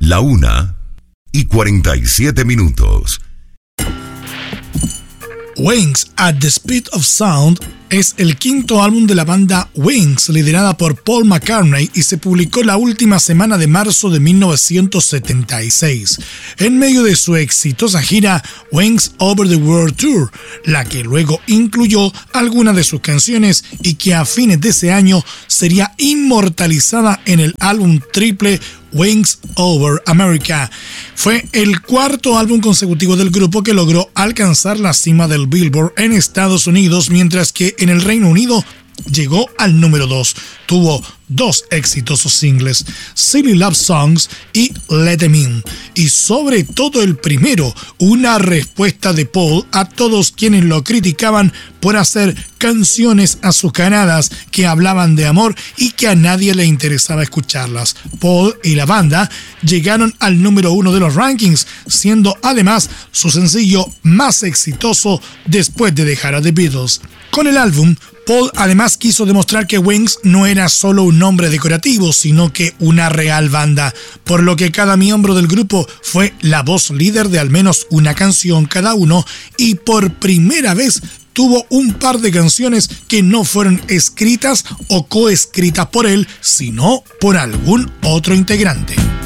1:47. Wings at the Speed of Sound es el quinto álbum de la banda Wings, liderada por Paul McCartney, y se publicó la última semana de marzo de 1976, en medio de su exitosa gira Wings Over the World Tour, la que luego incluyó algunas de sus canciones y que a fines de ese año sería inmortalizada en el álbum triple Wings Over America. Fue el cuarto álbum consecutivo del grupo que logró alcanzar la cima del Billboard en Estados Unidos, mientras que en el Reino Unido llegó al número 2. Tuvo dos exitosos singles, Silly Love Songs y Let Them In, y sobre todo el primero, una respuesta de Paul a todos quienes lo criticaban por hacer canciones azucaradas que hablaban de amor y que a nadie le interesaba escucharlas. Paul y la banda llegaron al número 1 de los rankings, siendo además su sencillo más exitoso después de dejar a The Beatles. Con el álbum, Paul además quiso demostrar que Wings no era solo un nombre decorativo, sino que una real banda, por lo que cada miembro del grupo fue la voz líder de al menos una canción cada uno, y por primera vez tuvo un par de canciones que no fueron escritas o coescritas por él, sino por algún otro integrante.